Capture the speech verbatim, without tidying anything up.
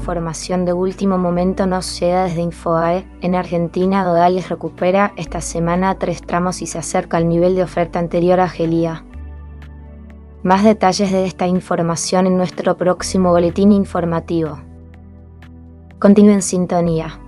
información de último momento nos llega desde Infobae. En Argentina, Dodales recupera esta semana tres tramos y se acerca al nivel de oferta anterior a Gelía. Más detalles de esta información en nuestro próximo boletín informativo. Continúe en sintonía.